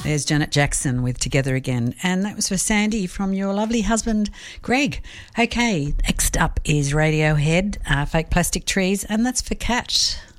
There's Janet Jackson with Together Again. And that was for Sandy from your lovely husband, Greg. Okay, next up is Radiohead, Fake Plastic Trees, and that's for Kat.